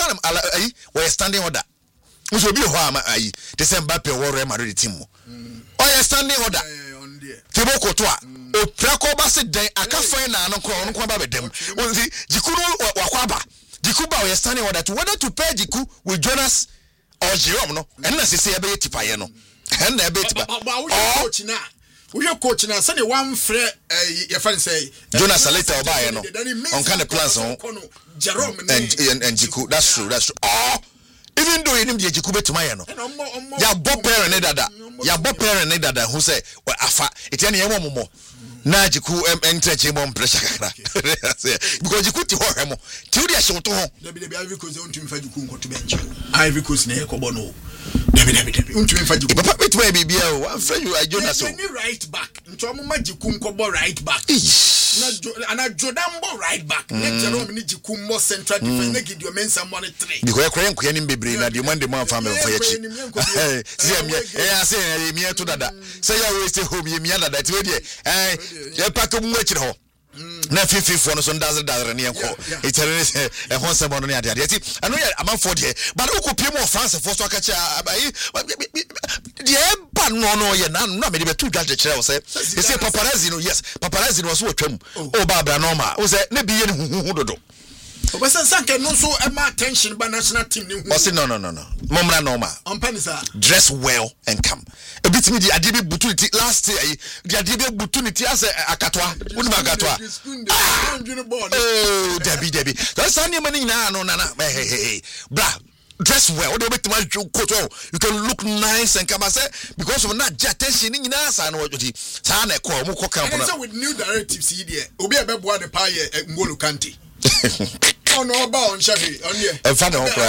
one ayi we standing order so bi ho ama ayi the same Mbappe wo Real Madrid team mo o standing order Thibaut Courtois o prako ba se den akafan na no ko ba bedem onzi Jikuru wakwaba Jikuba we standing order to whether to pay Jiku with Jonas or Jerome no and na se e be tipa ye no and na e be tipa coach na we coach na say one free your friend say Jonas later oba ye no on kind of plans on Jerome and Jiku that's true even though him dey Jiku betima ye no ya bo parent ne dada who say afa etiane ye mo na Jiku enteche mo pressure kakra because Jiku ti ho hwemo ti odi ahye to ho debi Ivory Coast ontumi fa Jiku nkoto bench Ivory Coast na ekobo no debi ontumi fa Jiku papa betima bibia o one friend you Jonas any right back ntomo ma Jiku nkobo right back na Jordan bo right back na Jerome ni Jiku mo central defense na Gideon Mensah mo 3 because ekwen ko yanim bebre na de Monday man fa me fa yachi see me say me to dada say ya we stay home ye me dada ti we dey ya pack mu akire ho na fififo no so ndazere ne enko etere se e ho sebo no ne ade ati ano ya amanfo de but ukopie mo France for so akacha abai de ba no ye na me de betu dwa kire wo say they say paparazzi no yes paparazzi no so watwam o ba bra normal o say na biye ne huhu dodo Obesan sanke no so ema attention by national team ni hu. Osi no. Momra normal. Ompanisa. Dress well and come. A bit me the adibi opportunity last year. The adibi opportunity as akatwa. Unu akatwa. Oh, Debbie. That's any money na no. Hey. Bra. Dress well. What do you make you can look nice and come and say because of that attention in Nasa no what you say. And with new directives here, obi abebo the pie Ngolo Kante. Oh no, about on Shafi, on ye. A fan of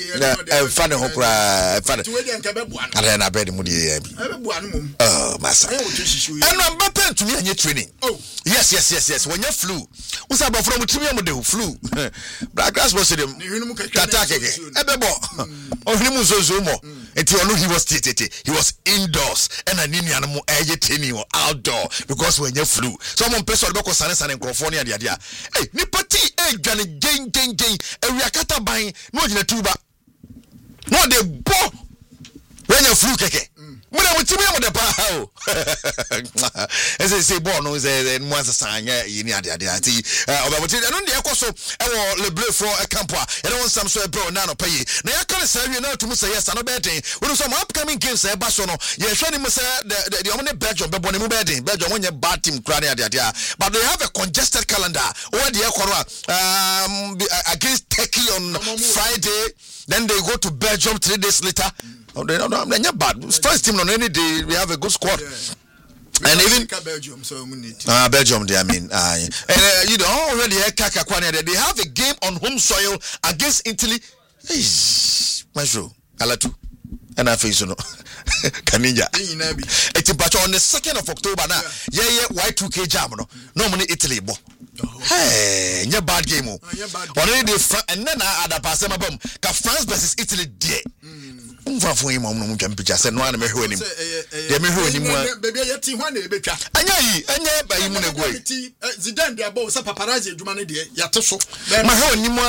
to wait and Cabebuan. I ran a bed moody. Oh, Massa. And I'm back to me and your training. Oh, yes. When you flew, what's about from Timmy flew? Black grass was him. Katake, Ebebo, or him was Zomo. Until he was he was indoors and an Indian or outdoor because when you flew, someone person local Sanas and California, the idea. Hey, Nipati, Gani, Jane, and we are cut buying no in a tuba. No, they bought when you flew, Keke. When I went to me with the power, as I say, born was a once a sign, in the idea. About it, and on the Ecoso, Le Bleu for a camper, and on some sort of bro, nano pay. Now I can't say you know to say yes, I'm betting. When some upcoming games, Basono, you're showing me the only Belgium, but when you betting, Belgium, when you bad team, but they have a congested calendar. Or the Ecuador against Turkey on Friday, then they go to Belgium 3 days later. Oh, they're not bad. First team on any day, we have a good squad. Yeah. And even Belgium, so we need Belgium, they and you know already they have a game on home soil against Italy. Maestro, Alatu, and I face no Kanija. It's on the 2nd of October now. Yeah, Y2K jam no. Normally Italy bo. Hey, your bad game. Already and then I had a pass them bomb. France versus Italy day. For him, I'm going to just no one may hear him. They may hear him. Baby, I see one. And by him in a way. Zidane, they are both paparazzi, Jumani, Yatoso. My home, you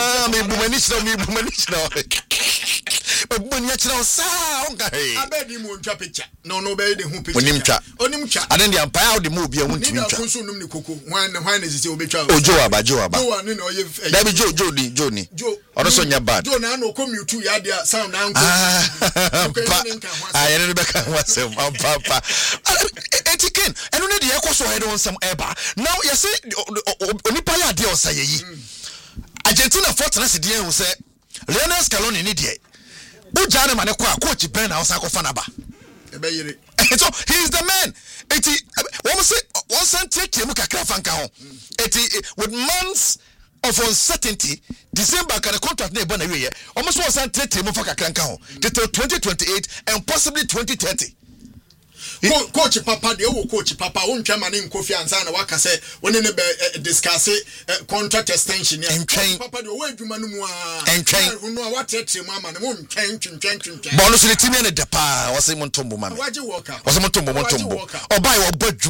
but when you know, sound, I bet him won't trap picture. No, baby, who picture him chat. On him chat. And then the empire, the movie, I won't consume the cocoa. When is it? Oh, Joe, Johnny. Joe, also your bad. Joe, I know come you to Yadia sound now. I ended back myself, Papa. Etiquette, and only the echo so I don't some eba. Now, you say, only Paya deal say, Argentina Fortress dear who say, Lionel Scaloni in idiot. Ujana Manaqua, coach Ben Fanaba. So he's the man. One cent take him with months of uncertainty. December can a contract near Bonaway. Almost 1 cent take him for Kakranka till 2028 and possibly 2030. Coach Papa, the old Coach Papa, one chairman in Kofi and Sana Waka said, when in discuss contract extension, and train Papa, the way to Manua, and train who know what your mamma, and won't change. Bonus to the team in the pa was a Montombo man. Why'd you walk up? Was a Montombo. Or buy a boat,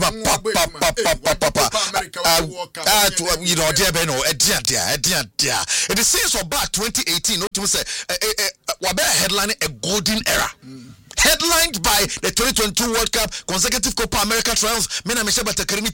you know, dear Beno, a dear. It is since about 2018, not to say, Wabe headline a golden era. Headlined by the 2022 World Cup, consecutive Copa America trials. Mina Michelle Academy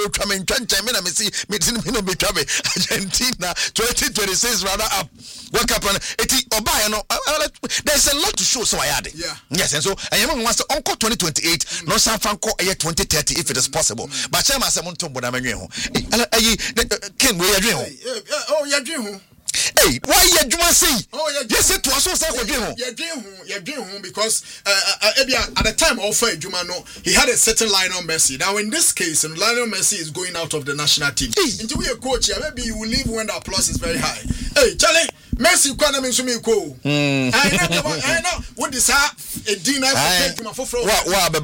Argentina 2026 runner up World Cup. There's a lot to show, so I add it. Yeah. Yes, and so I am wants to Uncle 2028, no San Franco 2030 if it is possible. But I'm as a Montom, but I'm a new Ken, where are you? Oh, you're doing. Hey, why you do say? Oh, yeah, yes, it was so sad. You're doing because at the time of Jumano, he had a certain Lionel Messi. Now, in this case, Lionel Messi is going out of the national team. Until we are coach, maybe you will leave when the applause is very high. Hey, Charlie, Messi, can't mean to me go. I know what is that? A dinner for what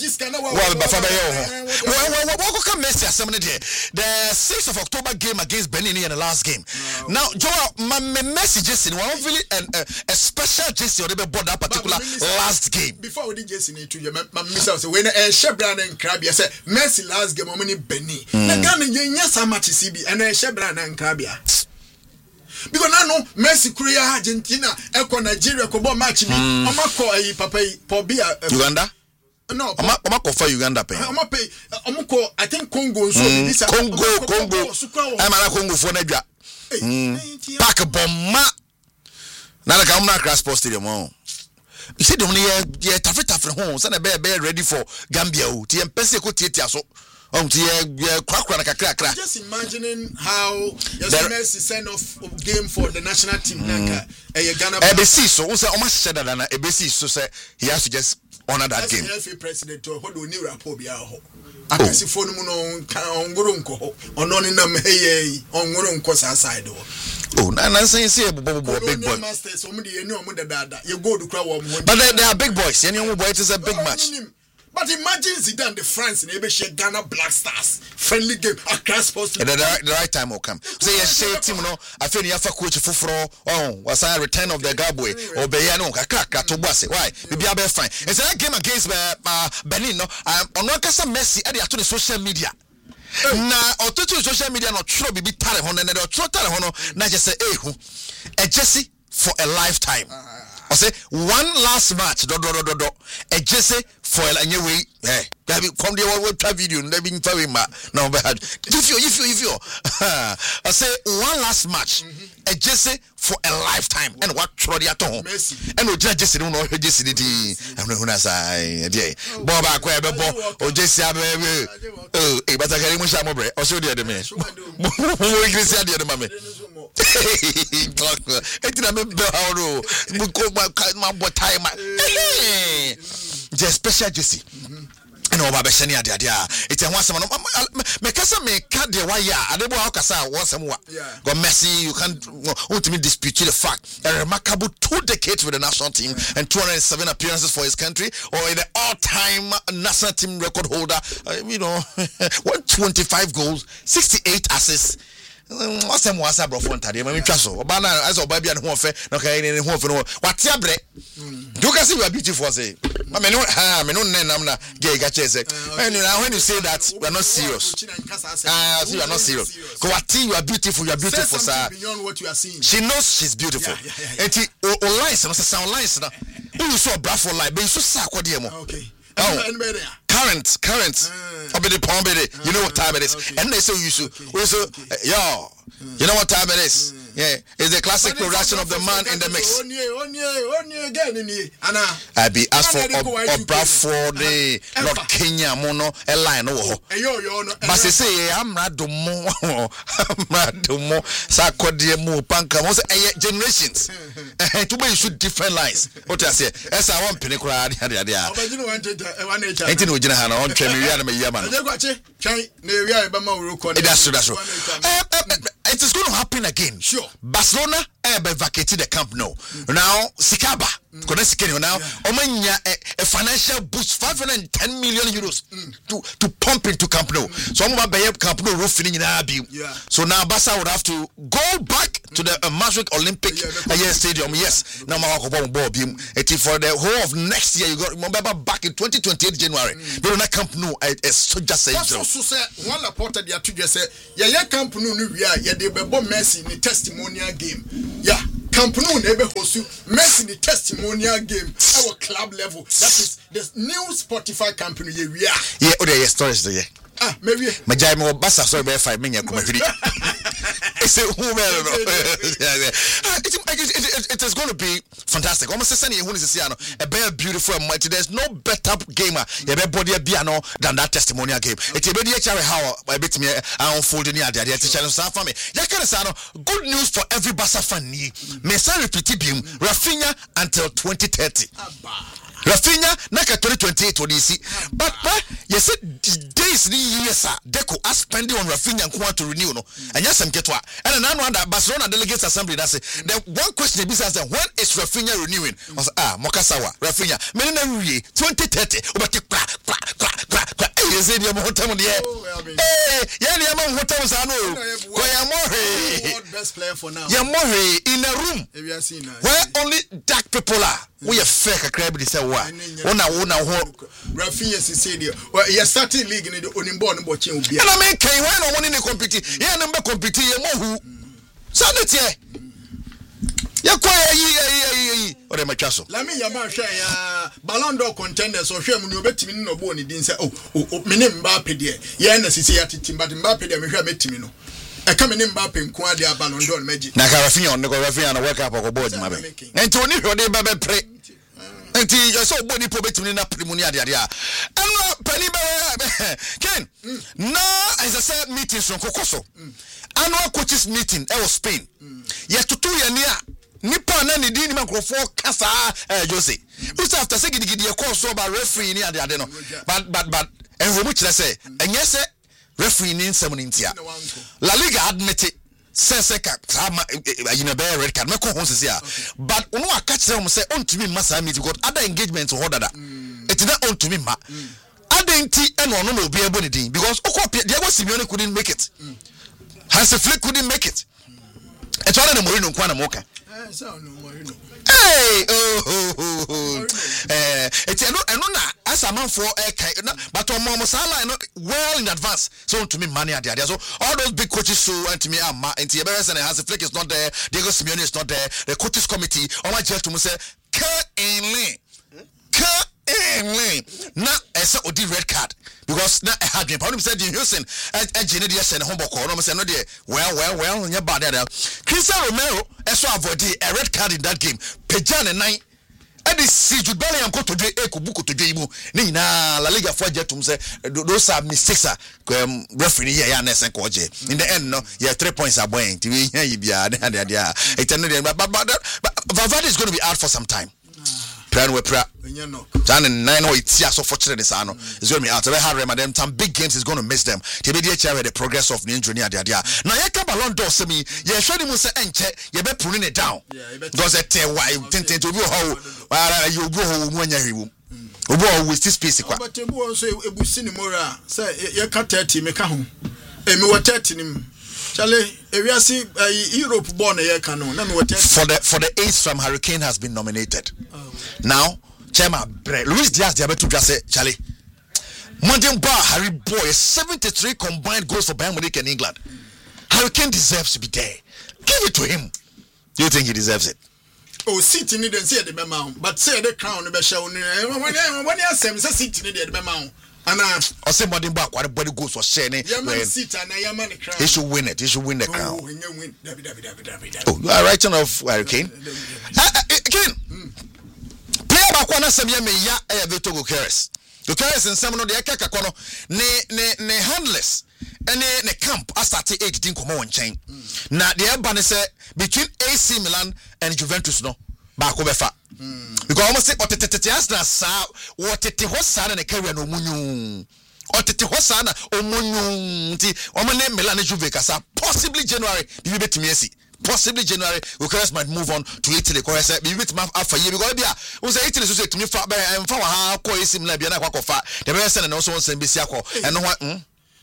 come Messi as somebody there? The 6th of October game against Benin in the last game. Now, Joel, my messages in one really a special Jesse or they bought that particular last game. Before we did Jesse to you, my miss when a Shebran and Krabia said Messi last game, Omini Benin. The Ghana, yes, how much is CB and a Shebran and Krabia. Because I know Messi, Korea, Argentina, Eco, Nigeria, Kobo match me. I'm not call a papa, Pobia, Uganda. No, I'm not for Uganda. I think Congo. Congo. I'm a Congo for Nedra. Pack a bomb. Now I come Grass Sports Stadium. You see, the only Tafita from home, send a bear ready for Gambia. TM Pesco Tiaso. Just imagining how Messi send off game for the national team. Ghana. ABC, so almost said that ABC, so say he has to just honor that game. President or what do you rapobia? I can see phone on Gurunko on Noninam Hey on Gurunko's side. Oh, I'm saying, see, big boy. Masters, you go to crowd. But they are big boys, and young boy, it is a big match. But imagine Zidane, the France, and maybe Ghana Black Stars friendly game across post. The right time will come. Say a team, no. I feel you have a coach for was a return of the Gabway or Bayano, Kaka to Bosse. Why? Maybe I'll be fine. It's a game against Benin. No, on Wakasa Messi at the social media. Now, or to social media, not true, be tired of Honor, or true Hono, not just say, a Jesse for a lifetime. I say one last match, a Jesse for a new way. Hey, come there, we'll try video, never been very much. No, but if you, I say one last match, a Jesse for a lifetime, and what Trodi at home, and we Jesse don't know Jesse, and who has I, Bob, or Jesse, but I can't even show my bread, or so the other man. Who is the other man? Just special Jesse. And over Beshania, it's a once a Mekasa make cut the wire. I don't know how Casa once a more. God Messi, you can't ultimately dispute the fact. A remarkable 2 decades with the national team and 207 appearances for his country, or in the all-time national team record holder, 125 goals, 68 assists. What's them was a bro for Tadia? I so Obana as a baby and home fair, no kind in home for no. What's your bread? Do you see we are beautiful? Say, I mean, I'm not gay. When you say that, we are not serious. You are not serious. Because you are beautiful, sir. Beyond what you are seeing. She knows she's beautiful. And she online, sound lines now. Who you saw bra for life, but you saw Sako Diamo. Okay. Current. You know what time it is. And they say you should. Yo, you know what time it is. Yeah, it's the classic production of the man in the mix. I be asked for Bradford, North Kenya, Mono, a line. But they say, I'm Radumo, Sarkodimo, Panka, generations. And to you shoot different lines. What I say, as I want Pinnacle, it is going to happen again. Sure. Barcelona vacated the Camp Nou. Now, Sikaba, Connect now. Omanya a financial boost 510 million euros to pump into Camp Nou. So I'm about Camp Nou roofing in Abi. So now Barca would have to go back to the Maastricht Olympic Stadium. Yes. Now for the whole of next year, you got remember back in 2028 January. You know Camp Nou is just say. So say one reporter there to just say yeah Camp Nou no we are yeah they be Messi in the testimonial game. Yeah. Camp Nou never host you Messi the testimonial game our club level. That is the new Spotify company we are. Yeah, okay, stories there. Maybe Majai mo basa sorry be 5 million come free. It's a it is going to be fantastic. Almost Sunny who is a very beautiful and mighty. There's no better gamer body piano than that testimonial game. It's a very how I bit me unfolding the idea to challenge some family. Good news for every Barca fan. Mesa repeat beam Rafinha until 2030. Rafinha naka 2028 what do you see? But you said days the years Deco are spending on Rafinha and want to renew no. And yes, I'm get what. And another one that Barcelona Delegates Assembly that say the one question is that when is Rafinha renewing? Was Mokasawa Rafinha. Many 2030. But you say the hotel on the air. Yeah, the amount hotel Sano. Best player for now. Yamore in a room where only dark people are. We are fake a crab. Rafinha said, well, you're starting league in the Onimborn watching. And I mean, can you want to compete? Yeah, number compete. Sanity. You're quiet. Or am I castle? Let me share Ballon d'Or contenders or share when you bet me no bone. Didn't say, oh, Minim Mbappe, dear. Yeah, necessity, but Mbappe, I'm sure met me no. I come in Mbappe and Quadia Ballon d'Or magic. Now, Rafinha, no Rafinha, and work up or board, my baby. And Tony, your neighbor, pray. And you saw body probably in a preliminary idea. And Penny Ken, now as I said, meetings from Cocoso. Annual coaches meeting, I was Spain. Yes, to 2 years near Nippon and the Dinman for Casa Jose. Who's after saying the course about referee near the Adeno. But, and which I say, and yes, referee in 17 La Liga admitted. Senseka you know bear red card me ko ho sisi but ono aka kire mo say on to me massa meet because other engagements ho dada it na on to me ma adenti e no no obi ebo ne din because Diego Simeone couldn't make it Hansi Flick couldn't make it it's all the Mourinho kwa na moka hey it's no na as a man for but on Sala well in advance so to me money at the so all those big coaches so and me and Hansi Flick is not there, Diego Simeone is not there, the coaches committee on my jail to say na esa odi red card because na e had me problem said Houston engineer dey send home ball no say no dey well nya bad there Cristiano Romero eso avoid a red card in that game Pejan and 9 and this see Jude Bellingham go to Ekubuko to Jemu ni na La Liga for jetum say those are mistakes referee here ya nesen ko je in the end no yeah 3 points are going to be here bia there but Valverde is going to be out for some time. Plan we pra. Jan 9 or it's so fortunate this ano. It's going to be out. They have them some big games is going to miss them. TBD chair the progress of the injury near there. Now you can Ballon d'Or say me. You show them say enche. You be pulling it down. Because it why tintin to go how you go when you Obo we still space kwa. But you also ebusi ni mora say you ka 30 me ka ho. E me wa 30 nim. Charlie, if you see Europe born a year canon, for the ace from Hurricane has been nominated. Now, Chairman Luis Diaz Diabetu just said, Charlie, Monday Bar Harry Boy 73 combined goals for Bayern Munich and England. Hurricane deserves to be there. Give it to him. Do you think he deserves it? Oh, City need to see the Bemau, but say the crown the show when you say City need the Bemau. And I say Monday Bar what body goes for sharing. He should win it. He should win the crown. Oh, you are writing of Hurricane. Again. Player back one some year me ya Vito Gutierrez. Gutierrez and some of the Akaka Kono ne handless and ne camp as at 18 come on chain. Now the Ebane say between AC Milan and Juventus no back over far. Because almost say Otetias na sa Oteti Hosana ne carry no munyu. Oteti Hosana o munyu ti o mane Milan Juve kasa possibly January the bet me see. possibly January Gokeres might move on to Italy because be with my after year because bia we say Italy so say to me fa ha ko isim na bia na kwa fa the be send na so won send be sia ko eno ho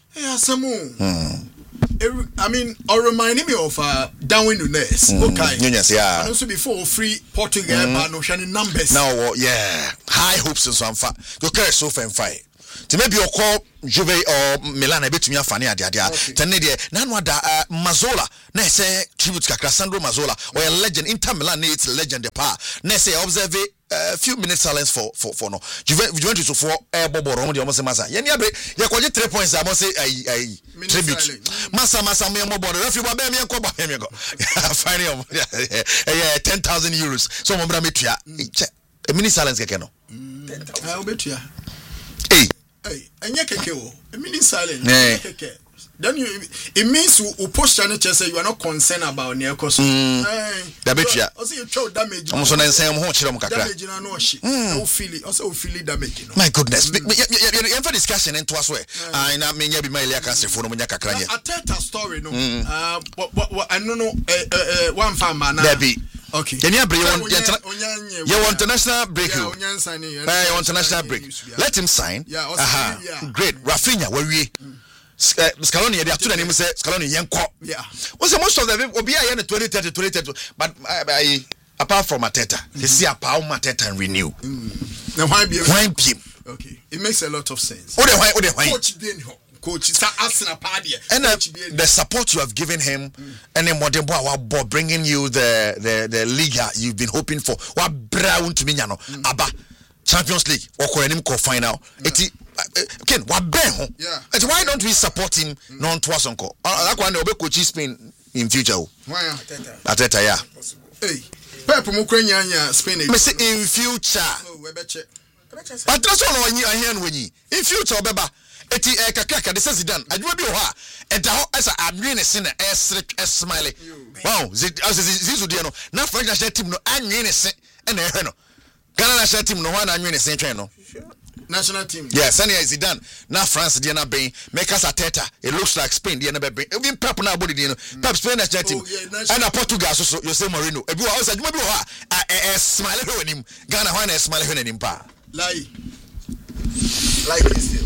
I mean, or reminding me of Darwin Nunes. Okay. Yes, yeah. And also before free Portugal, but no shining numbers. Now, yeah, high hopes and so on. Gokeres so fine. To maybe you call Juve or Milan a bit to me funny at the idea. Tenedia, Nanwada Mazzola, Nese tribute to Sandro Mazzola, or a legend. Inter Milan needs legend the power. Nese observe a few minutes silence for no. Juventus to 4 air bobo Romo almost Massa. Yenyabe, Yakoji 3 points. I must say a tribute. Massa me more board. If you were me and Koba, fine 10,000 euros. So Mombramitria, a mini silence kekeno. I'll bet you. Hey, and you a minute silent. Then it means you post channel say you are not concerned about near cost. Dabetia. Also, you show damage. Also, then say I'm home. Damage in no shit. No feel it. Also, feel it damage. My goodness. You for discussion and to us where I na me be my can say for no kakra. I tell a story no. What I don't know one farmer now. Okay. Can you bring you want international break? You want international break. Let him sign. Great. Rafinha, where we Scaloni, they are two names. Scaloni, Yanko. Yeah. What's the most of them? Will be a 2030, but apart from Mateta, they see a power Mateta and renew. Now, why be okay? It makes a lot of sense. Coach start asking a party and the support you have given him and then modern boy bringing you the Liga you've been hoping for what brown to me Abba Champions League or him call final Ken what ben and why don't we support him non twice uncle that one will be coach Spain in future why Ateta yeah hey Pep Mukrenya Spain me say in future but that's all when you in future beba eti kakaka de Zidane adwo bi ho a eda ho esa adwene se na smile wow zizu de no na French national team no anwene se na ehwe no Ghana national team no ho na anwene se twen no national team yes and Zidane na France de na ben make us Ateta it looks like Spain de na be even Pep na body de no Pep Spain national team and Portugal so Jose Mourinho ebi ho esa adwo bi ho a smile ho anim Ghana ho na smile ho anim pa like this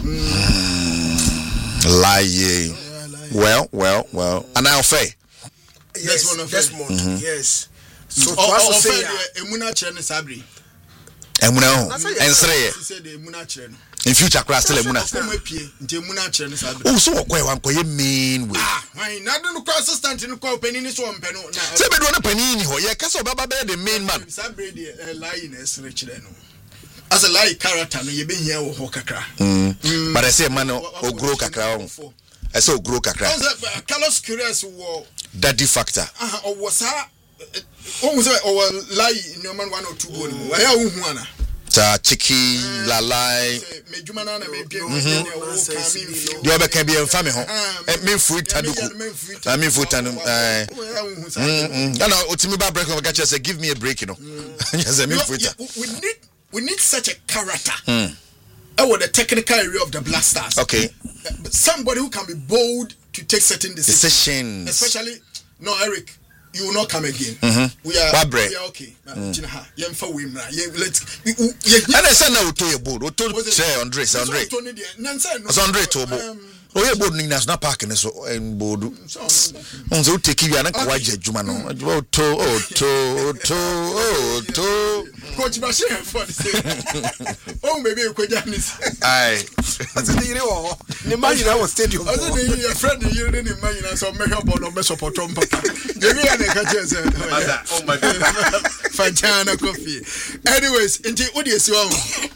lie. Well. And I'll say. Yes. Yes. So say Emuna Chene Sabri. Emuna. And say Emuna in future class still Emuna. Oh, so what mean way. Why not no assistant in call penny so on penny. Say be do na penny ho. Ye ka so baba be the main man. Sabri the lioness rich no. As a like character, no, you been here with Hokakra. But I say, man, or grow kakra. I saw grow kakra. Carlos Curious war daddy factor. Or was almost or lie no man 1 or 2 goal. Why are you? Ta chiki la lie. Mejumana maybe you ever can be a family home. Me fruit taduko. I mean fruit and no, ultimately bad break of catch say give me a break, you know. Yes, I mean fruit. We need such a character. Or the technical area of the Black Stars. Okay. Somebody who can be bold to take certain decisions. Especially, no, Eric, you will not come again. We are okay. And I said no to your board. Say Andre. Oh, yeah, board Nina's not parking us and board. On the take you and a white Jumano. To Coach Bashir for the same. Oh, maybe you could aye. Imagine I was stadium. I said, your friend, you didn't imagine some make up on a mess of a tom. Oh my God. Fajana coffee. Anyways, into what is your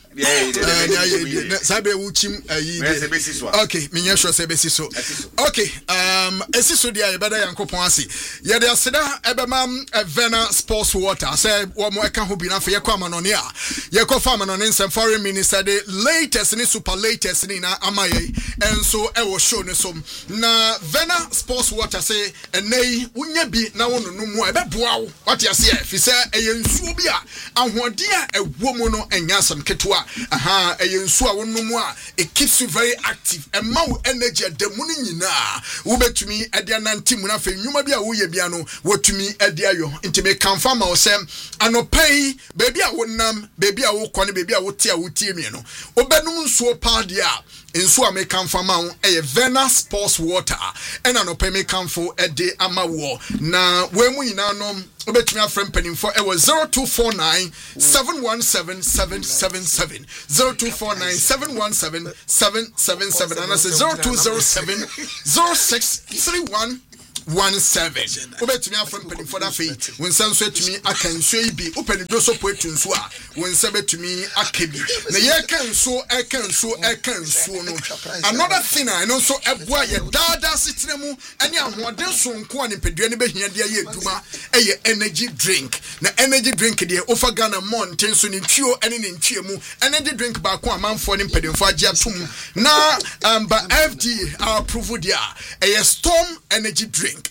Sabe Uchim. Okay, Minyasho Sebesiso. Okay, Esiso dia Ebada Yankoponsi. Yada Seda Ebamam Vena Sports Water. Say, what more can be enough for your common on here? Yako farmer on in foreign minister, the latest ni super latest ni na Amaye, and so I was shown some na Vena Sports Water say, and nay, wouldn't be now no more. Wow, what you say? If you say a Subia, and what dear a woman and Yasam Ketua. aha nsu a wonum a it keeps you very active and ma wo energy the mu nyina wo betumi ade ananti mu na fa nwuma bi a wo ye bia no wotumi ade ayo nti me kanfa ma wo se anopai baby a wonam baby a wo kone baby a wo tie mi no obenum nsuo pa de a nsuo a me kanfa ma wo Vena Sports Water and anopai me kanfo ade ama wo na we mu nyina no obetumi afrem panim for 0249 717 777 0249 717 777 and I say 0207 063117 obetumi afrem panim for that fee when sanso etumi akanso ibi opani do so poetu nso a when sebetumi akebi na ye kanso no another thing I know so eboa ye dada sitremu ani ahoden so nko ani pedua ne behia de ye duma energy drink na energy drink de ofa Ghana mountain so ne twio ene ne ntwiemu energy drink ba ko amanfo ne pedemfo age atum na ba FDA approve dia Storm energy drink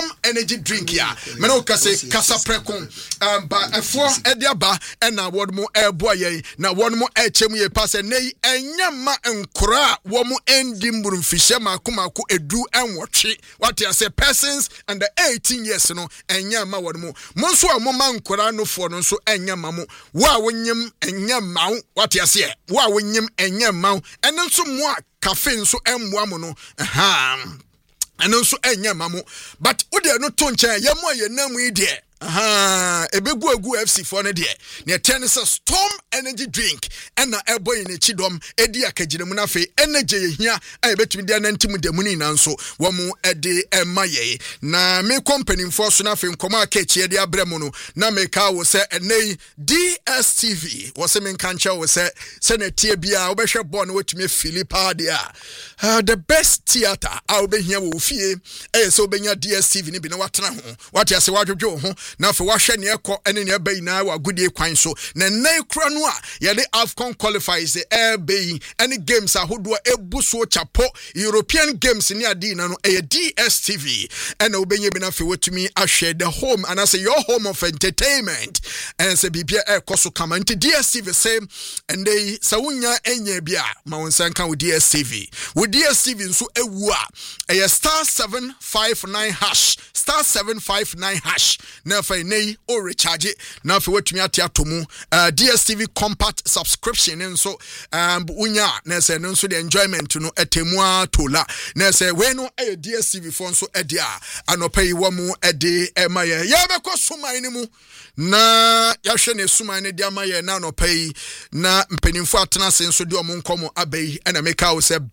ya me no kase kasa prekon ba efo ediaba na wodmo eboa ye na wonmo echemu ye pass nei enyama nkora wo mu endi mburumfihye makomako edu enwotwe what you say persons under 18 years no enyama wodmo monso a moma nkora no fo no so enyama mo wo a wonyem enyama what you say wo a wonyem enyama ene nso mo a cafe nso emmoa mo no and also enyamamu but ode no to nchen yemo ye namu ide ebegu FC for ne de ne tennis Storm energy drink and na eboy ne chidom edi akagiremu na fe energy ye hia a ebetumi de nantim de muni na nso wo mu ede emaye na me company for so na fe nkoma akachi ede abremu no na me ka wo se enei DSTV wo se me kancha wo se na tie bia wo behwe ball no wetumi Philippa de the best theater a wo behia wo fie so benya DSTV ni bi na watena ho what you say wadwodwo ho na for wahwe ne ekọ ene ne eba ina wa gudie kwan so na nan kura no a ye de AFCON qualifies the airbe any games ahodo ebu so chapo European games ni adi na no DSTV and obenye bi na fe wetumi ahwe the home and I say your home of entertainment and say bibia ekoso kama nti DSTV say and they sawunya enye bia ma wonsan kan with DSTV nso ewu a star 759 hash star 759 hash na fa nei o recharge na fa wetumi atiatomu DSTV compact subscription nso unya na say no nso the enjoyment no etemu atola na say we no DSTV for nso ede a anopai wo mu ede emaye ya be kosuman ni mu na yahwe ne suman ne de amaye na anopai na mpanimfo atena se nso de omonkomo abai na meka wo say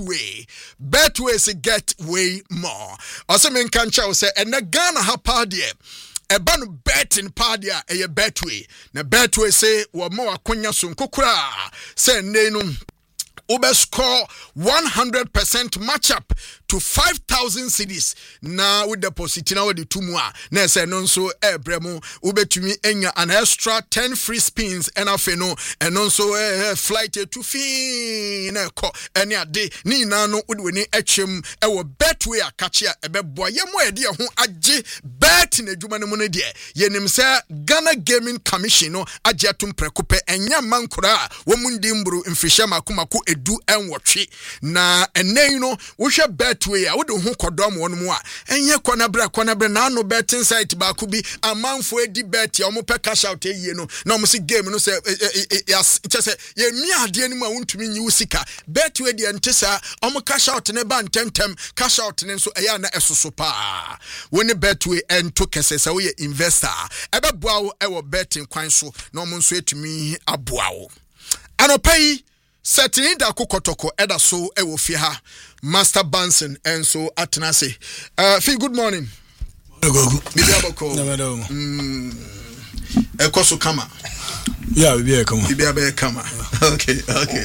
Betway say get way more also men kan cha wo say na Ghana ha pa de eba no betting party a Betway na Betway say wo ma wakonya so nkokura say nei no ube score 100% match up to 5,000 cedis na we deposit na we de tumua na say no so ebremu ubetumi enya an extra 10 free spins and afeno and also flight to fi na ko ene ade ni na no we ni etwem e wo Betway akache a ebeboa yemo ede ho age bet na adwuma ne mu ne de yenim say Ghana Gaming Commission no age atum prekope enya mankora wo mundi mburu mfihye makomako edu enwotwe na enei no wo hwe Betway a wo de ho kodom won mu a enye kona na no betting site ba ku bi amanfo edi bet ya omo pe cash out eyie no na omo si game no say yes say ye mi ade ni mu a wontumi nyi usika Betway de ntesa omo cash out ne ba ntentem cash out ne nso eya na esoso pa woni Betway ento kesesa wo ye investor ebeboa wo e wo betting kwan so na omo nso etumi aboa wo anopai Setini da kukotoko eda so ewo fi ha Master Banson and so atenase. Fi good morning. Bibi aboko. Ekoso kama. Yeah, bibi kama. Bibi abe kama. Okay.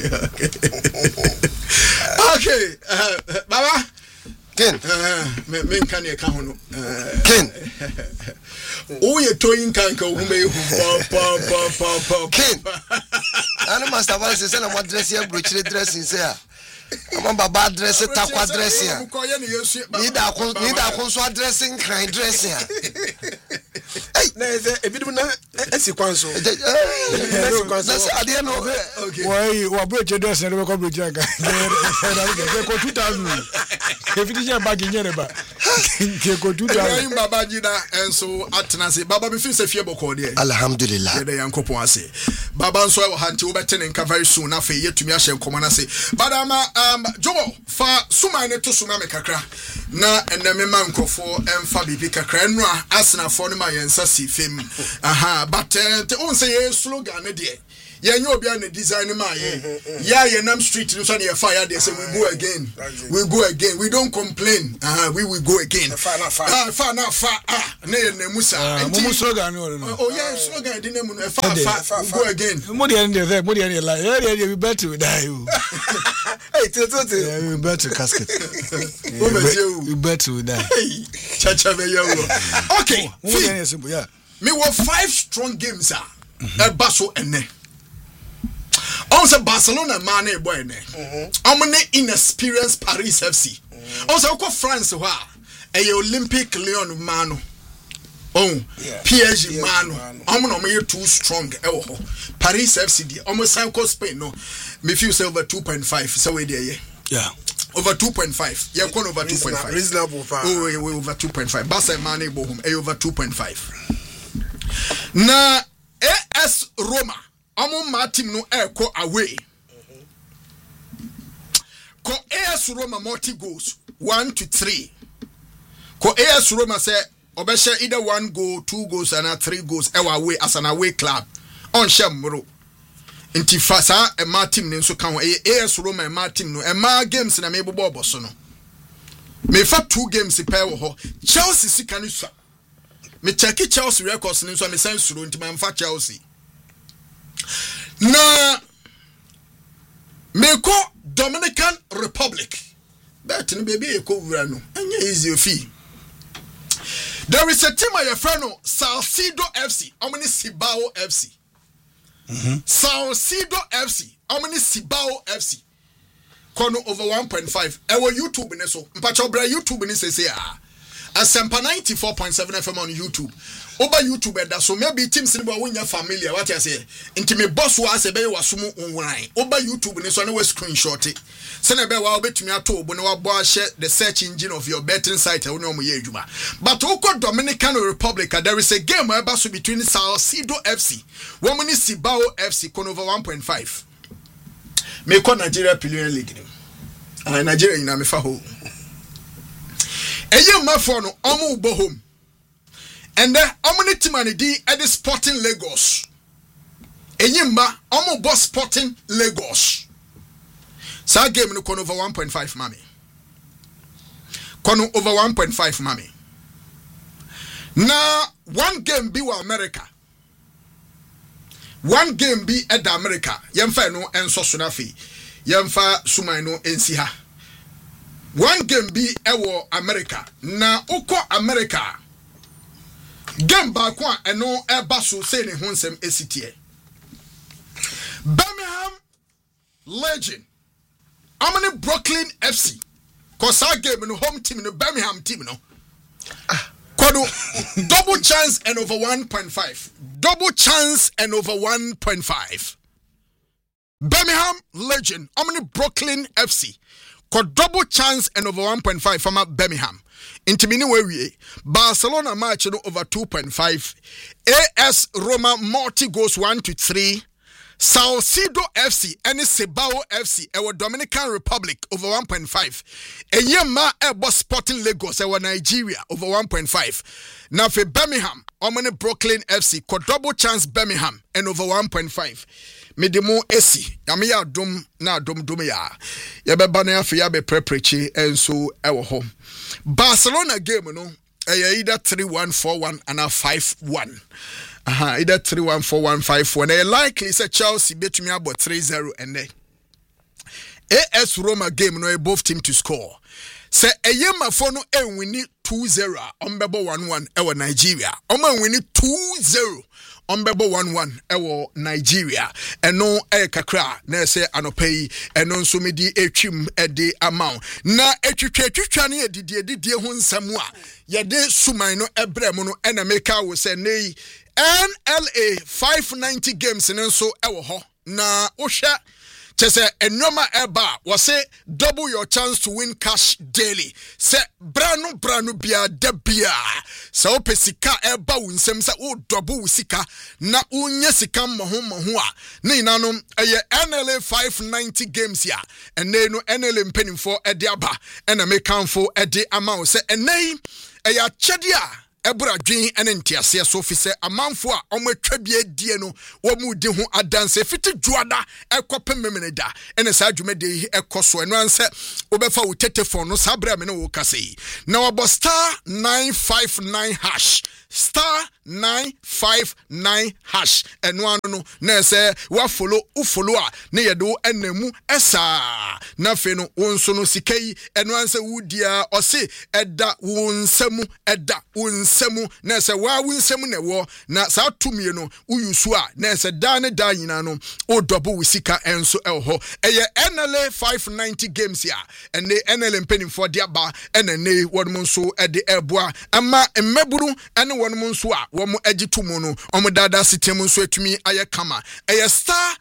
Okay. Baba Ken. Me kan ye ka hono. Ken. Oye toyin kan ka hume pa. Ken. Ana Master Banson say na mo dress here brochire dressing say a. Ama baba dress takwa dressing a. Ni da kon so dressing crane dressing a. na ese ebidu na esikwanso na say ade no okay why wa bro chedo se no ko bro jaga ke ko 2000 efiti je bag nyere ba ke ko 2000 baba jida enso atena se baba me feel say fie boko de alhamdulillah de yankopon ase baba nso e hanti wo betene nka very soon na fe yetumi ahye nkomo na se badama jobo fa suma ne to suma me kakra na eneme man nkofo emfa bibi kakra enu a asenafo no ma yensa si fem aha but te on say ye slogan ne de ye nyo obi an design ma ye nam street no so na ye fire they say we go again we don't complain we will go again fa na na ye nemusa mumu slogan no oh yeah slogan di nemu no fa we go again mo de en de mo de en la ye we better die hey toto we better casket we better die cha be yo okay mo de en simple yeah me were 5 strong games baso ene also Barcelona man e boy ne amne inexperienced Paris FC also ko France ho a Olympic Lyon man PSG man amno me too strong e wo Paris FC di almost Sanko Spain no me feel say over 2.5 so we there yeah over 2.5 yeah kon over 2.5 reasonable we over 2.5 Barca man e bo home e over 2.5 na AS Roma my team no go away. Ko AS Roma multi goals 1-3. Ko AS Roma say obesha either 1 goal, 2 goals and 3 goals away as an away club. On shamro. Inti fasa e ma team ne so kan AS Roma e ma team no e ma games na me bobo so no. Me fa 2 games pe wo ho. Chelsea sika ni so. Me check Chelsea records ni so me san suro nti man fa Chelsea. Na meko Dominican Republic that no baby e ko wura no anya easy ofi. There is a team I friend no Salcido FC omni Cibao FC Salcido FC omni Cibao FC kono over 1.5 ewo YouTube ne so mpacho bra YouTube ne sese Asempa 94.7 FM on YouTube. Over YouTube that so maybe teams in the familiar what I say. Into me boss was a bay was sumo online. Over YouTube and so no screenshot it. Send a bell will bet me at all when I share the search engine of your betting site. But Oko Dominican Republic, there is a game where between Salcido FC, woman is Cibao FC, con over 1.5. Make on Nigeria Premier League. And Nigeria in Amifaho. Eye mafo no omo bo home and then omni timani di at the Sporting Lagos eye ma omo bo Sporting Lagos sa game no kono over 1.5 mami kono over 1.5 mami na one game be wa America one game be at the America yemfa no enso so na fi yemfa sumai no ensi ha. One game be ewo America. Na uko America. Game back one and no basso say ne honsem esitie. Birmingham Legend. How many Brooklyn FC? Cause our game no home team no Birmingham team no. Kodo double chance and over 1.5. Double chance and over 1.5. Birmingham Legend. How many Brooklyn FC? Got double chance and over 1.5 from Birmingham. Intimini we Barcelona match over 2.5. AS Roma multi goes 1-3. Salcido FC and Cibao FC our Dominican Republic over 1.5. Eyema Ebo Sporting Lagos our Nigeria over 1.5. Now for Birmingham, Omani Brooklyn FC got double chance Birmingham and over 1.5. Medemo esi yamya dum na dum ya yebeba na afi yabe preprechi enso ewo ho Barcelona game no either 3-1 4-1 and a 5-1 either 3-1 4-1 5-1 likely say Chelsea betumi about 3-0 and then AS Roma game no both team to score say eyema for no enwini 2-0 ombebo 1-1 ewo Nigeria oma winni 2-0 ombebo 1-1 ewo Nigeria eno kakra na se anopai eno nso medi etwim ede amount na etwitwa ne edidie ho nsam a yede suman no ebrem no ena meka wo se nei NLA 590 games nso ewo ho na ohwe chese enoma eba wase double your chance to win cash daily se brano bia da bia se opesika eba wunsem se o double wusika na unye sika moho a ne inanom eye NLA 590 games ya ene no NLA mpanimfo ede aba ena mekanfo ede amount se enei eya chede a ebura dwen ene ntiase so fi se amanfo a omwatwa bia die no wo mu di ho adanse fiti juada ekopem memeneda ene sa adwumede ekoso eno anse obefa wo tetefon no sabra me no wo kase na wo star 959 hash star 959 hash eno anu no na se wa follow a ne yedo enemu esa na fe no wonso no sikai eno anse wudia ose eda wonsemu na se wa wonsemu na wo na sa tumie no uyusu a na se da ne da nyina no o double wisika enso elho eye NLA 590 games ya ene NLA mpenimfo de aba ene wonmo nso ede eboa ama mmeburu ene wonmo nso a wo agitumu no omo dada sitem nso atumi aye kama eye star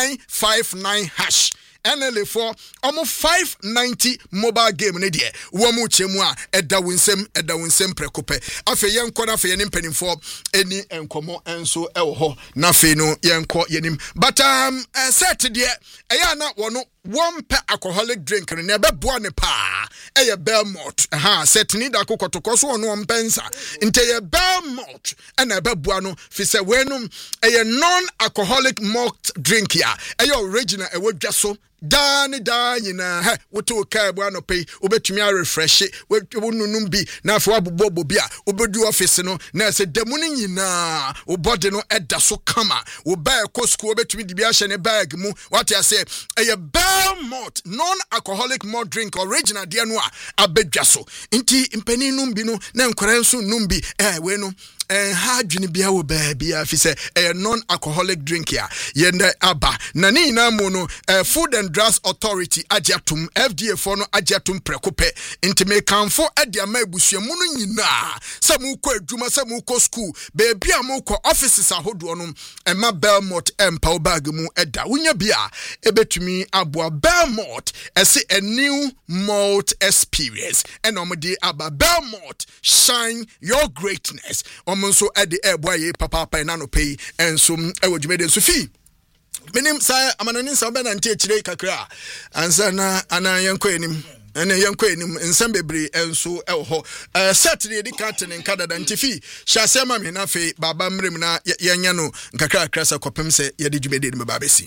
959 hash NLA for almost 590 mobile game ne de wo mu chemu a eda winsem prekope afa yenko na afa yenim penimfo eni enkomo enso ewo ho na afa no yenko yenim but set de eya na wono one per alcoholic drink ne be boa ne pa eye Belmont set ni da kokotoko so ono mpensa nte ye Belmont na be boa no fi se wenum eye non alcoholic malt drink ya eye original e wodwa so da nyina woto ka bo anope obetumi a refresh wonunum bi na afa wabobo bi a obedu office no na se demu ni nyina wo body no eda so kama wo ba ko school obetumi di bi a hye ne bag mu what I say eye Belmont non alcoholic malt drink original de no a abedwa so nti mpani num bi no na nkwara nso num bi we no ha dwene bia wo ba bia fi se non alcoholic drink ya yende aba na ni na mu no Food and Drugs Authority agiatum FDA for no agiatum prekope intime kanfo adia ma ebusuamu no nyina samu ko adwuma samu ko school baby am ko offices ahodo no ema Belmont empower bag mu eda wonya bia ebetumi aboa Belmont ese a new malt experience and omde aba Belmont shine your greatness omonso ede eboa ye papa na no pay enso ewodwumede enso fi menim sa amanonin sa be na ntie kire kakra ansa na ana yenko enim ene yenko enim nsem bebre enso ewo set de dikate ne nkadada ntifi hyasema me na fe baba mrem na yenya no nkakra krasa kopem se yede dwumede ne baba besi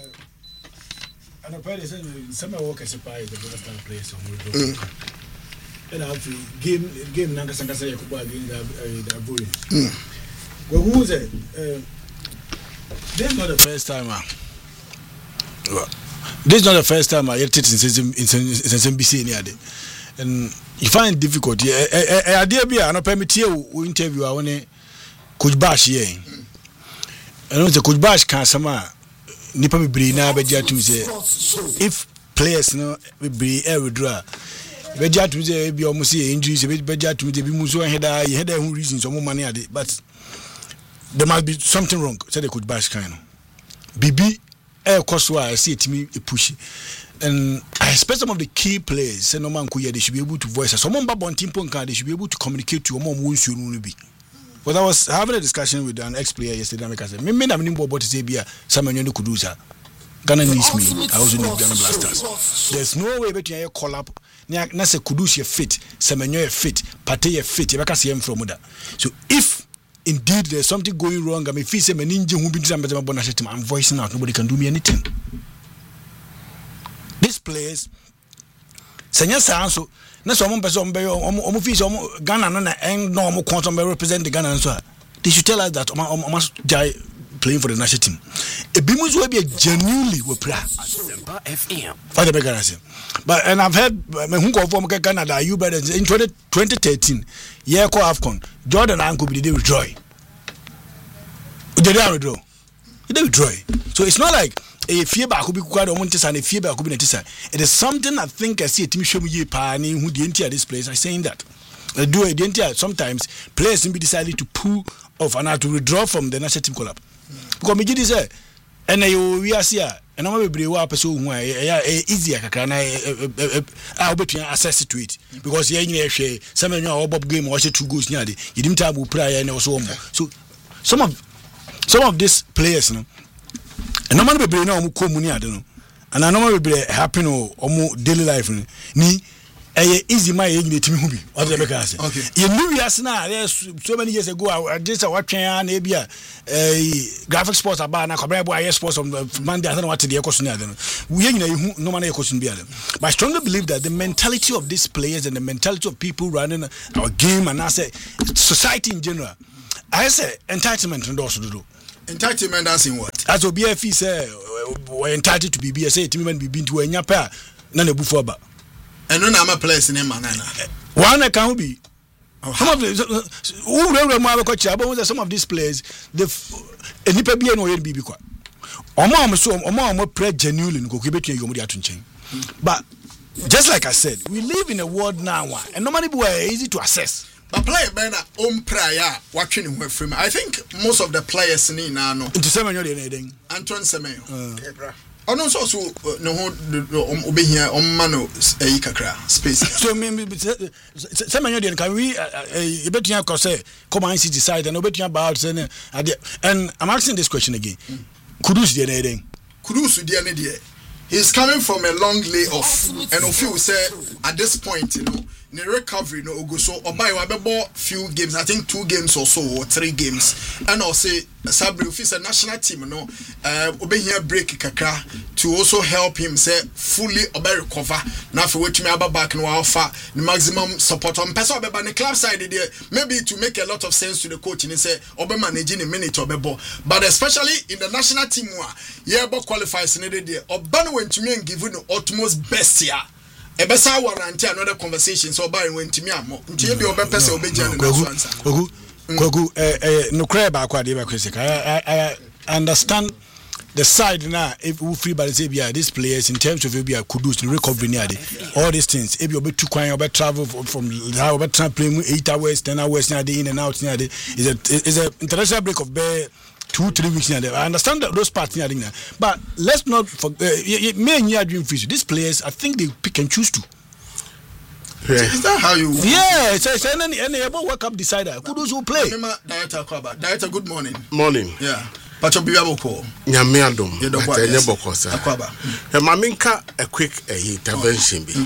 ana pale se nsema wo kase pai the last place on and after game nanga sanga yakubu against the boy well who is this is not the first time I heard it in BC any and you find difficult idea be no permit you interview one Coach Bash here and the Coach Bash can sama nipa bebre na be jatu say if players no bebre withdraw be jatu say be almost say injuries be jatu be muso head who reasons omo money ade but there must be something wrong say the Coach Bash kind bibi koswa I see it me push and I expect some of the key players say no man ko they should be able to voice some ba bontimpo nka they should be able to communicate to omo wonsu no be. But I was having a discussion with an ex-player yesterday. I said, "Me na minimum about to say be someone you could do that. Ghana needs me. I also need Ghana Blasters. There's no way between you call up. Na se Kudus you fit, Semenyo you fit, Pate you fit. You can see him from that. So if indeed there's something going wrong, I mean, if say meninja who been somebody I'm voicing out. Nobody can do me anything. These players, Senya Sanso. Na so person be omo fi so Ghana na no omo quantum represent the Ghana so they should tell us that omo jai playing for the national team e bi mu so be genuinely we pra FM for the Ghana. But and I've heard me hu ko from Ghana that you better in 2013 year ko AFCON Jordan Anko be dey withdraw didn't withdraw. He didn't withdraw. So it's not like a feedback could be quite on Montes and a feedback could be Netisa. It is something I think I see a team show me pani who the entire this place. I'm saying that. Do a entire sometimes players be decided to pull off and to withdraw from the national team collab. Because me did say, and we are here, and I'm be wa person who easier can I bet you access to it because you share some Bob game watch 2 goals near the you didn't have prior and also so some of these players no and normally be no ko muni ade no and normally be happen o daily life ni easy my age timi hu bi what the make say you knew yes na so many years ago I just watching na bia graphic sports about na kobra boy sports on Monday I don't know what the ekoso na ade no we nyina hu no man ekoso bia but I strongly believe that the mentality of these players and the mentality of people running our game and I say society in general I say entitlement and also do entitlement as in what as OBF say we entitled to be say timi man be into anya pa na na bufu aba and no na place in manana one can be some of the some of these players the nipa bia no yer be kwa omo pray genuinely go betu yomu dia to nchen but just like I said we live in a world now and normally be easy to access. But player Bena prior watching him from I think most of the players in no into Semenyo de Antoine Semenyo. Oh no, so no obe here on mano kakra space. So Semenyo de can we betia ko say come and decide and obetia about and I'm asking this question again. Kudus de den. Kudus de he's coming from a long layoff and of you say at this point you know in recovery no go so obai wa bebo few games I think 2 games or so or 3 games and I'll say Sabri officer national team no obe here break kakra to also help him say fully obai recover now for wait me about back no offer the maximum support on person obe the club side there maybe to make a lot of sense to the coach and say obe managing a minute obebo but especially in the national team yeah but qualifies in there oba no went to me and give the utmost best here. Ebesa warranty another conversation so by when to me amo ntie bi obe pese obe jani na so answer Kogu no cry ba kwa dey ba kwese I understand the side now if we free by say bia these players in terms of bia kudus recovery near all these things if you obe too kwan obe travel from how obe travel 8 hours 10 hours near the in and out near the is a international break of 2-3 weeks near I understand that those parts near but let's not forget me and you dream fish these players I think they pick and choose to. Is that how you it's any about World Cup decider kudus who play director good morning yeah but you be able call nyame adom atenye bokosa maminka a quick intervention be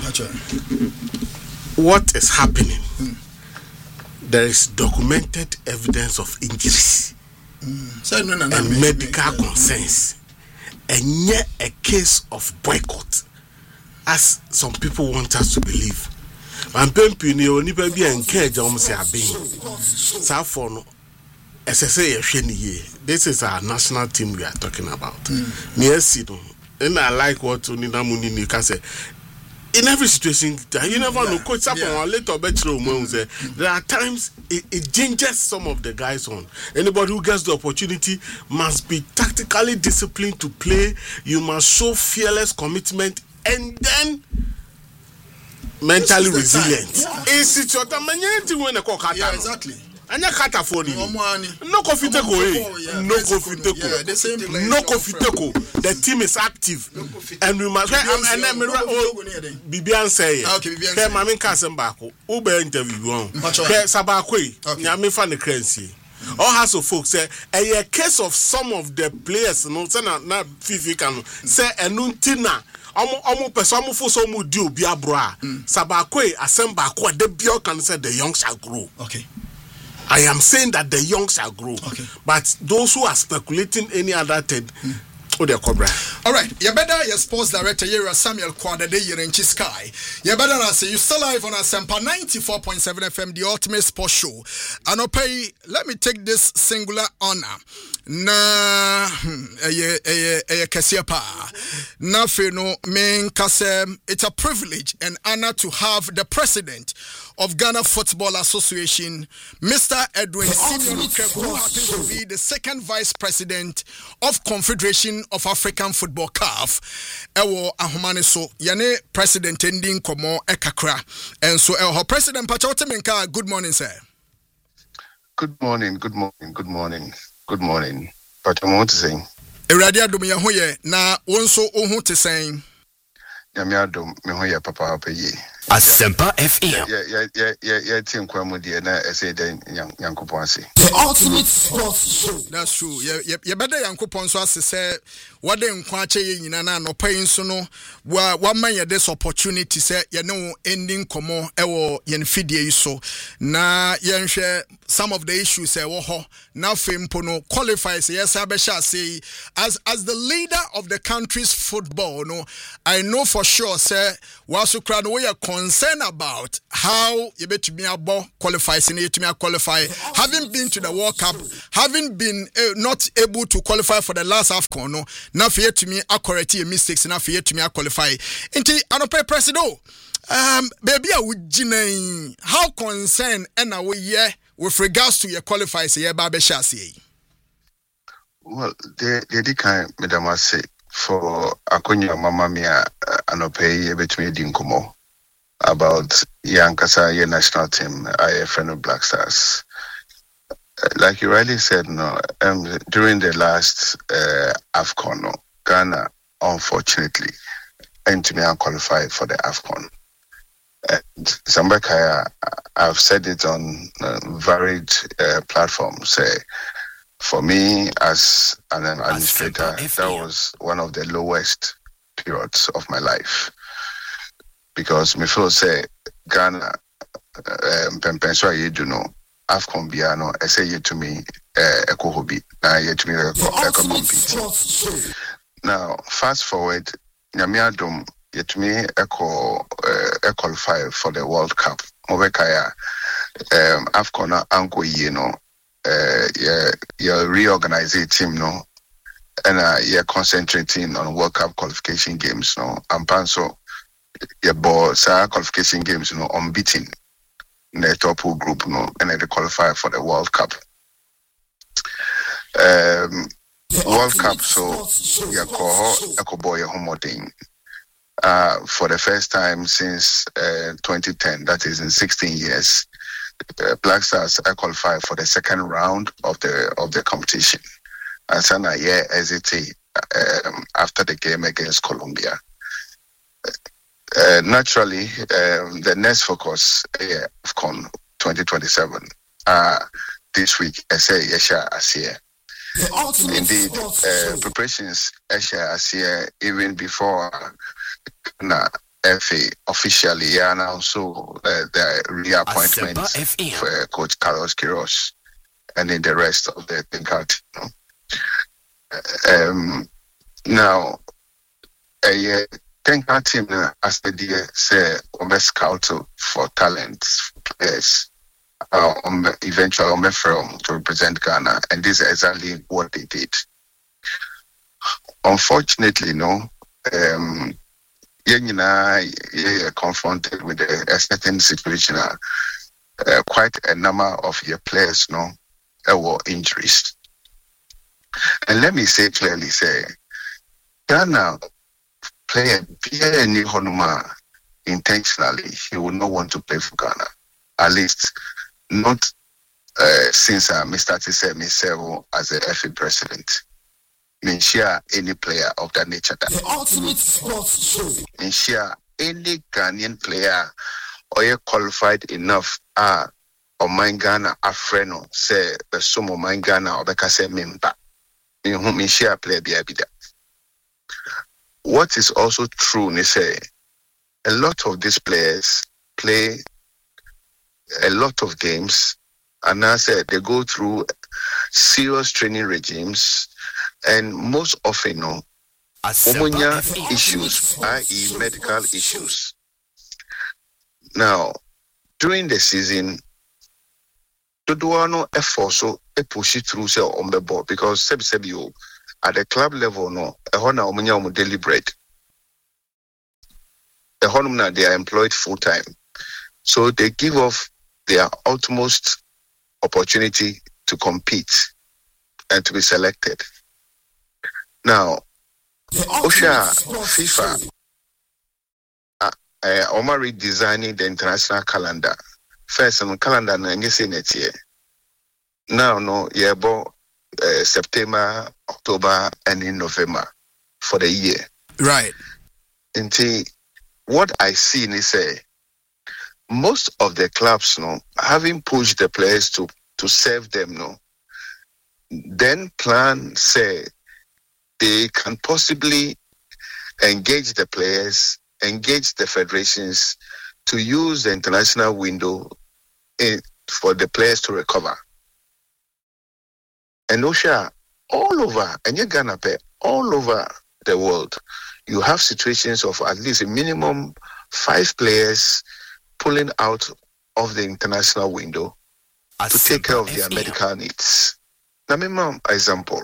what is happening there is documented evidence of injuries and medical concerns and yet a case of boycott as some people want us to believe and pempini oni pe bi encourage am say abin sa for no SSA ehwe this is our national team we are talking about near Sido and I like what Onina Munini can say in every situation you never know coach upon later there are times it changes some of the guys on anybody who gets the opportunity must be tactically disciplined to play you must show fearless commitment and then mentally resilient it's your time when a cock exactly anya kata for no confiteko no confiteko the team is active and we must and Bibian say okay mama kasem baako ube interview on ke sabako nyame fa ne crancy all has of folks say a case of some of the players no say na fifi kan say enuntina omo person omo fo so mu di obi abro a sabako asem baako de bio can say the young shall grow. Okay, I am saying that the young shall grow. Okay. But those who are speculating any other thing, they cobra. All right. You better your sports director here, Samuel Kwada, here in Sky. You better say you still live on Asempa 94.7 FM, the ultimate sports show. And okay, let me take this singular honor. Na kasia pa. Na fe no men kasem, it's a privilege and honor to have the president of Ghana Football Association, Mr. Edwin Simeon Okeku, who happens to be the second vice president of Confederation of African Football CAF. Ewo ahomane so yane president ending komo ekakra. And so her president Pachote Menka, good morning, sir. Good morning. But I want to say Eradi adom ye ho ye na wonso ohun te sen. Nyame adom me ho ye papa ye. Asempa FM. Yeah, team kwamudie na ese den Yankopon ase. The ultimate sports show. That's true. Yeah, better Yankopon so ase say what den kwa che ye nyina na no pain so no wa man ye this opportunity say ye no ending komo ewo ye nfidie yi so na ye nhwe some of the issues say wo ho na fempo no qualifies yes abesha say as the leader of the country's football no I know for sure say waso kra no we concerned about how you bet me about qualifies in it me qualify having been to the World Cup, having been not able to qualify for the last AFCON no na fear to me correct your mistakes na fear to me qualify inti anope president baby a wujina how concerned and we with regards to your qualifiers here babesha say. Well they kind madam say for akonya mama mia anope between dinkomo about Yankasa your national team IFN Black Stars. Like you rightly said, no. During the last AFCON, no, Ghana unfortunately entered unqualified for the AFCON. And Zambakaya, I've said it on varied platforms. For me, as an administrator, that was one of the lowest periods of my life. Because me feel say Ghana, Pempenswa you do know, AFCON Biano, I say you to me, Eko Hobby, now you to me, compete. Now, fast forward, Nyamiadum, you to me, Eko qualify for the World Cup. Mobekaya, AFCON, Anko, you know, you reorganize the team, no, and you're concentrating on World Cup qualification games, no, and Panso. Your boss qualification games, you know, unbeaten in the top group, you know, and they qualify for the World Cup. World Cup, so your boy homoding. For the first time since 2010, that is in 16 years, Black Stars qualified for the second round of the competition. And Sana hesitate after the game against Colombia. Naturally, the next focus AFCON 2027 this week, Yesha Asia. Indeed, preparations Yesha Asia even before FA officially announced the reappointment for Coach Carlos Queiroz and in the rest of the Pinkat. Now, Tenka team as the dear say on scout for talent players eventually on from to represent Ghana, and this is exactly what they did. Unfortunately, confronted with a certain situation. Quite a number of your players were injuries. And let me say clearly, Ghana player any Honuma intentionally, he would not want to play for Ghana. At least not since Mr. Tise myself as the FA president. Share any player of that nature. The ultimate sports show. Share any Ghanaian player or you qualified enough or my Ghana a friend say the sum of my Ghana or because say member. Share player be that. What is also true, they say, a lot of these players play a lot of games, and I said they go through serious training regimes, and most often, hormonal issues, i.e., medical issues. Now, during the season, Dodoano effort so push it through on the board because Sebio. at the club level, no, daily bread. The honor they are employed full time. So they give off their utmost opportunity to compete and to be selected. Now, OSHA, FIFA, Omar redesigning the international calendar. First, on calendar, next year. Now, no, September, October, and in November for the year. Right. Until what I see is most of the clubs, no, having pushed the players to serve them, no, then plan say they can possibly engage the players, engage the federations to use the international window for the players to recover. And OSHA, all over, and you Ghana, all over the world, you have situations of at least a minimum 5 players pulling out of the international window to take care of their medical needs. Now, my example,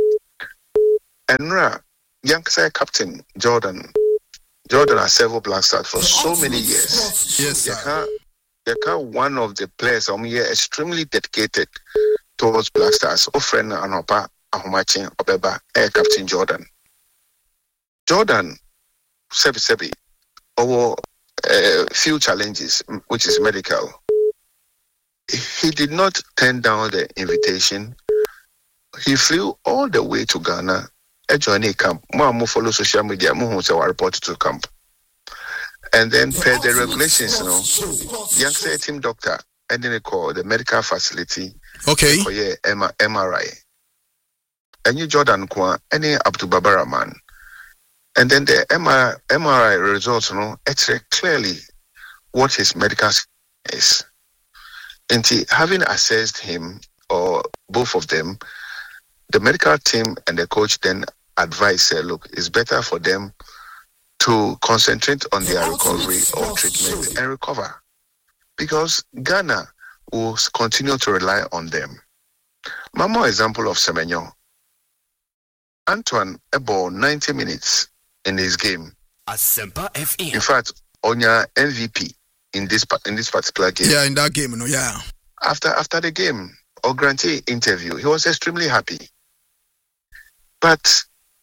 Enra, young captain Jordan has several Black Stars for so many years. Yes, sir. One of the players extremely dedicated towards Black Stars. Friend Anopa Ahomachin Obeba, Captain Jordan. Jordan, Sebi, over few challenges, which is medical. He did not turn down the invitation. He flew all the way to Ghana, joined a camp. More follow social media, more report to camp. And then per the regulations, young team doctor, and then they call the medical facility. Okay. MRI. And you Jordan Kwa, any Abdul Babara man. And then the MRI results, it's clearly what his medical is. And having assessed him, or both of them, the medical team and the coach then advise, look, it's better for them to concentrate on their recovery or treatment and recover. Because Ghana will continue to rely on them. One more example of Semenyo. Antoine Ebo, 90 minutes in his game. Asempa FM. In fact, Onya MVP in this particular game. Yeah, in that game, yeah. After the game, or Grante interview, he was extremely happy. But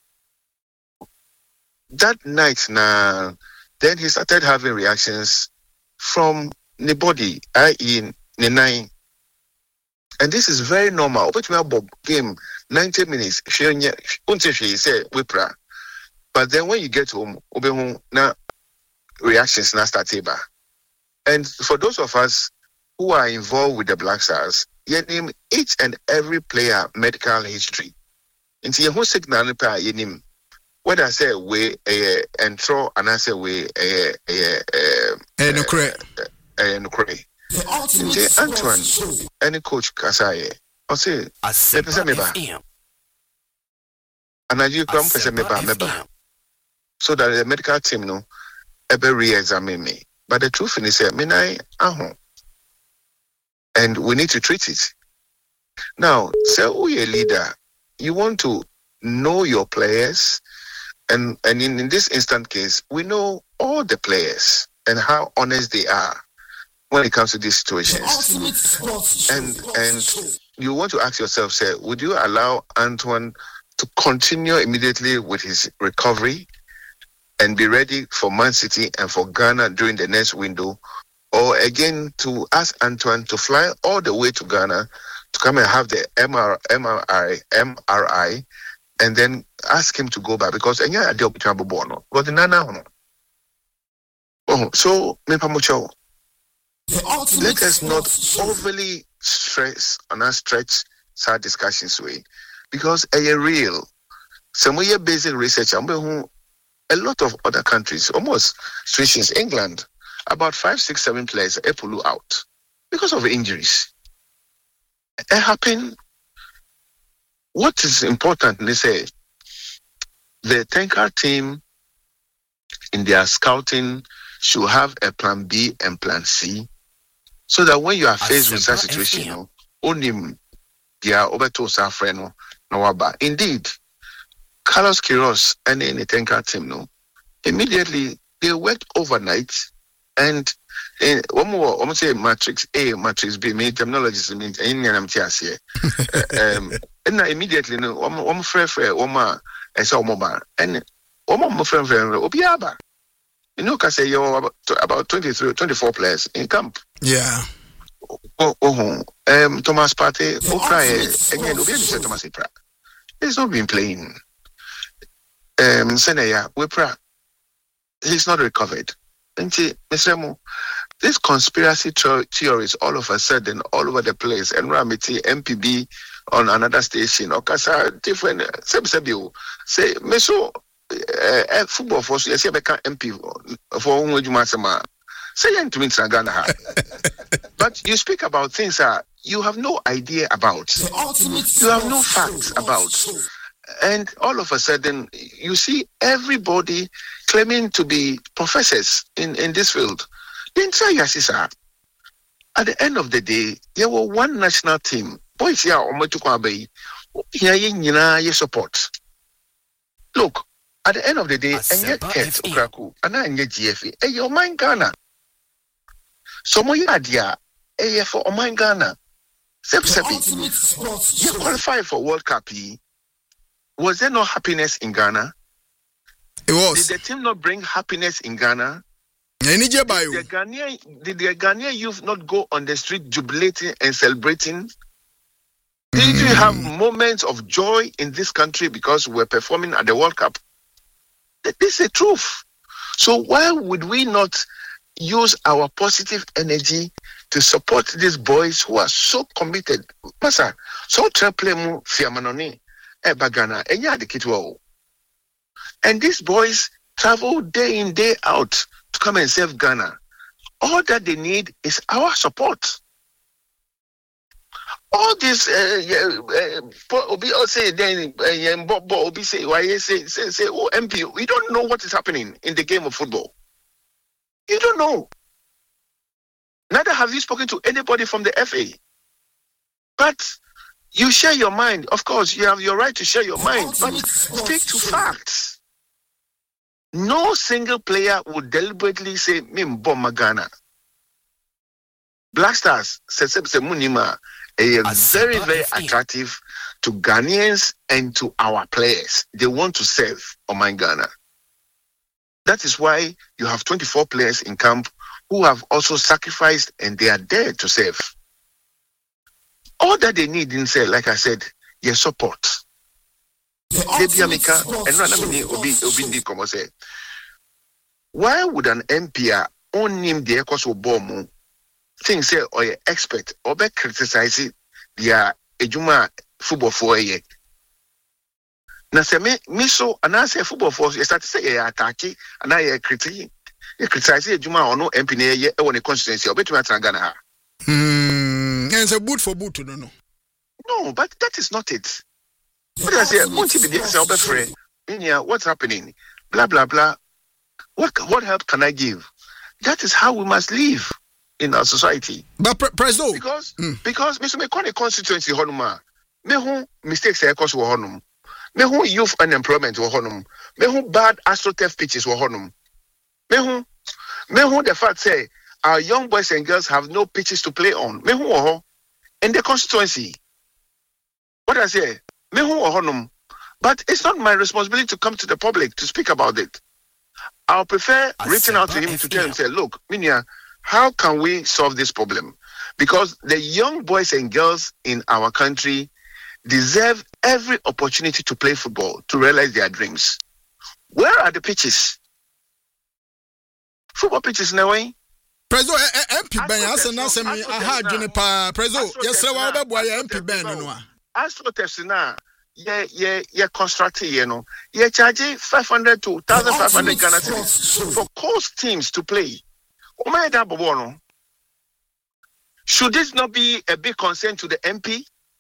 that night then he started having reactions from the body, i.e. Nenai. And this is very normal. But we have game 90 minutes. She say Wipra. But then when you get home, now reactions now start. And for those of us who are involved with the Black Stars, you name each and every player medical history. Into your whole signal, you name whether I say we intro and I say we no correct. Antoine, any coach Kasaye, I'll say, and I you come for so that the medical team ever re-examine me. But the truth is, and we need to treat it. Now, say we a leader, you want to know your players, and in this instant case, we know all the players and how honest they are when it comes to these situations. And you want to ask yourself, say, would you allow Antoine to continue immediately with his recovery and be ready for Man City and for Ghana during the next window, or again to ask Antoine to fly all the way to Ghana to come and have the MRI, and then ask him to go back because so let us not overly stress and stretch our discussions way, because a real some way basic research a lot of other countries, almost situations, England, about 5, 6, 7 players pull out because of injuries. It happened. What is important, they say, the tanker team in their scouting should have a plan B and plan C, so that when you are faced with such a situation, only they are over to friend. Indeed, Carlos Queiroz and the Tenka team, no, immediately they worked overnight, and one more, almost say matrix A, matrix B, me terminologies mean in here. And immediately, no, one friend, one I saw mobile, and one more friend, Obiaba. You know, because you're about 24 players in camp. Yeah. Thomas Partey, again, Thomas Ipra. He's not been playing. Senaya, Wipra, he's not recovered. And this conspiracy theories all of a sudden, all over the place, and Ramiti, MPB on another station, or Kasa, different, say, Meso, football force, yes, MP for whom you must say, to me, but you speak about things that you have no idea about, you have no facts about. And all of a sudden, you see everybody claiming to be professors in this field. At the end of the day, there were one national team. Boys here, support. Look, at the end of the day, and yet Ket Ukraku, and I get GFA, and your mind Ghana. So my idea, for Oman Ghana, you qualify for World Cup. Was there no happiness in Ghana? It was. Did the team not bring happiness in Ghana? Did the Ghanaian youth not go on the street jubilating and celebrating? Did you have moments of joy in this country because we're performing at the World Cup? This is the truth. So why would we not use our positive energy to support these boys who are so committed? Masa, so treplemu fiamanoni. And these boys travel day in, day out to come and serve Ghana. All that they need is our support. All this Obi say then Obi say oh MP, we don't know what is happening in the game of football. You don't know. Neither have you spoken to anybody from the FA. But you share your mind. Of course, you have your right to share your mind, but speak to facts. No single player would deliberately say, "Mim bomba Ghana." Black Stars, Munima, very, very attractive to Ghanaians and to our players. They want to serve Oman Ghana. That is why you have 24 players in camp who have also sacrificed, and they are there to serve. All that they need in say, like I said, your support. Why would an MP own him the Ecos Obomu think say or your expert or be criticizing their ejuma football for a year? Now say me so and I say football for you start to say attack and I critique ejuma or no MP na ye when the constituency or between Ghana. And it's a boot for boot to know. No, but that is not it. What I say, what's happening? Blah blah blah. What help can I give? That is how we must live in our society. But President, because Mr. Mekone constituency honuma, me who mistakes are cause honum, me who youth unemployment were honum, me who bad astroturf pitches were honum, me who the fact say our young boys and girls have no pitches to play on. Me who in the constituency. What I say, me who honum, but it's not my responsibility to come to the public to speak about it. I'll prefer reaching out to him to tell him, say, look, Minia, how can we solve this problem? Because the young boys and girls in our country deserve every opportunity to play football, to realize their dreams. Where are the pitches? Football pitches in a way. Prezo MP Ben asana semi aha adwene pa Prezo yesre wa beboa ya MP Ben no a AstroTurf na ye construct ye no ye charge 500 to 1500 Ghana cedis for coast teams to play. O my da bobo no. Should this not be a big concern to the MP?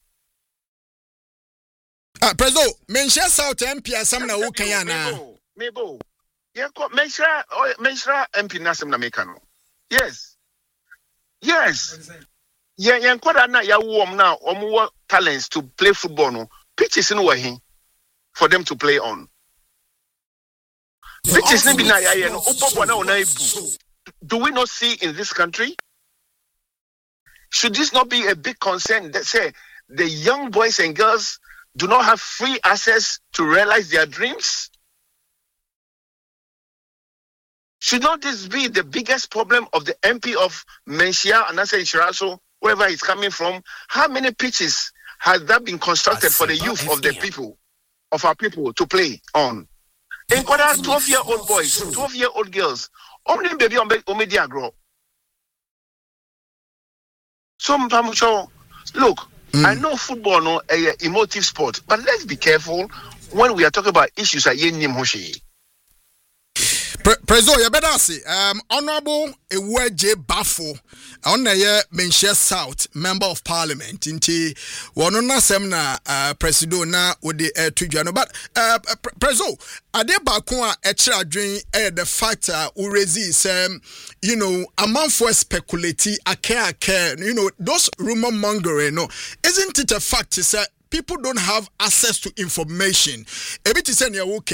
Prezo mention South MP asam na wo kan ya na mebo ye ko mention MP na asam na make no. Yes. Yeah, kwada na ya warm now talents to play football no. Pitches in wahi. for them to play on. Do we not see in this country? Should this not be a big concern that say the young boys and girls do not have free access to realize their dreams? Should not this be the biggest problem of the MP of Menchia and Ananseh Shiraso, wherever he's coming from? How many pitches has that been constructed for the youth of the people, of our people to play on? In 12-year-old boys, 12-year-old girls, only baby on media grow. So, look, I know football no a emotive sport, but let's be careful when we are talking about issues like Yenim Hoshi. Prezo, you better say, Honorable Eweje Bafo, on the Menchia South, Member of Parliament, inti wanona semna Presido na ode tujano. But Prezo, ade bakwa extra dream the fact urezi a man for speculate ake, those rumor mongering, no, isn't it a fact is people don't have access to information. Everything say okay,